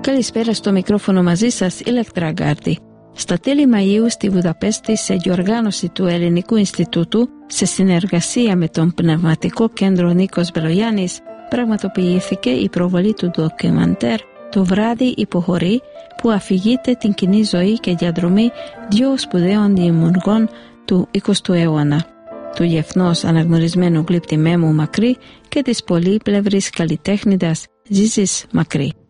Καλησπέρα, στο μικρόφωνο μαζί σας Ηλεκτρά Γκάρτη. Στα τέλη Μαΐου στη Βουδαπέστη, σε διοργάνωση του Ελληνικού Ινστιτούτου, σε συνεργασία με τον Πνευματικό Κέντρο Νίκος Μπελογιάννης, πραγματοποιήθηκε η προβολή του ντοκιμαντέρ «Το βράδυ υποχωρεί», που αφηγείται την κοινή ζωή και διαδρομή δύο σπουδαίων δημιουργών του 20ου αιώνα, του διεθνώς αναγνωρισμένου γλύπτη Μέμου Μακρύ και της πολύπλευρης καλλιτέχνηδας Ζίζης Μακρύ.